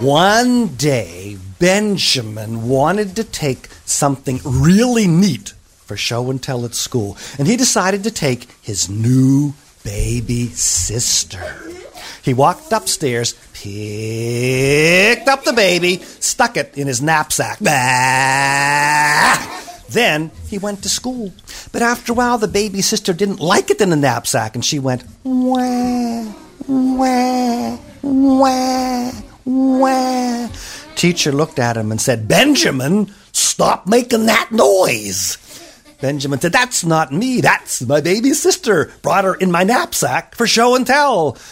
One day, Benjamin wanted to take something really neat for show and tell at school, and he decided to take his new baby sister. He walked upstairs, picked up the baby, stuck it in his knapsack. Then he went to school. But after a while, the baby sister didn't like it in the knapsack, and she went, wah, wah, wah, wah. Teacher looked at him and said, Benjamin, stop making that noise. Benjamin said, that's not me, that's my baby sister. Brought her in my knapsack for show and tell.